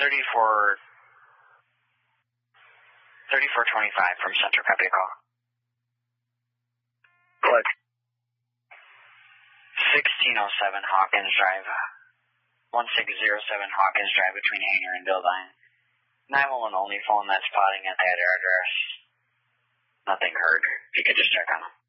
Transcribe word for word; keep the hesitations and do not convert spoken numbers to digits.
thirty-four, thirty-four twenty-five from Central, copy a call. What? sixteen oh seven Hawkins Drive. one six zero seven Hawkins Drive between Hangar and Buildine. nine one one only phone that's spotting at that address. Nothing heard. If you could just check on them.